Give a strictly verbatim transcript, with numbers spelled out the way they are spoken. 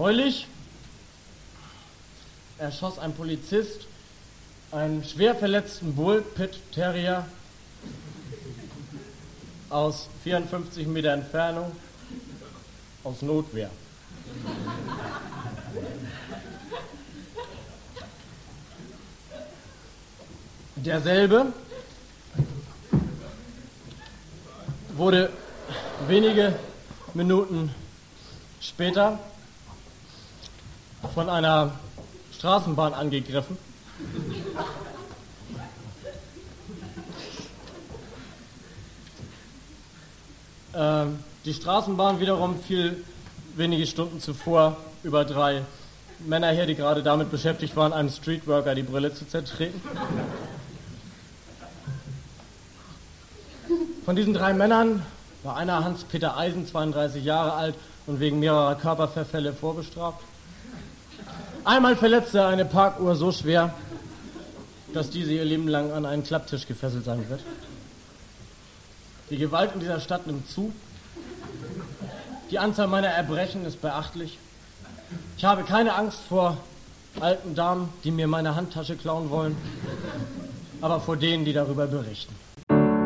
Neulich erschoss ein Polizist einen schwer verletzten Bull Pit Terrier aus vierundfünfzig Meter Entfernung aus Notwehr. Derselbe wurde wenige Minuten später von einer Straßenbahn angegriffen. Ähm, die Straßenbahn wiederum fiel wenige Stunden zuvor über drei Männer her, die gerade damit beschäftigt waren, einem Streetworker die Brille zu zertreten. Von diesen drei Männern war einer Hans-Peter Eisen, zweiunddreißig Jahre alt und wegen mehrerer Körperverfälle vorbestraft. Einmal verletzte er eine Parkuhr so schwer, dass diese ihr Leben lang an einen Klapptisch gefesselt sein wird. Die Gewalt in dieser Stadt nimmt zu. Die Anzahl meiner Erbrechen ist beachtlich. Ich habe keine Angst vor alten Damen, die mir meine Handtasche klauen wollen, aber vor denen, die darüber berichten.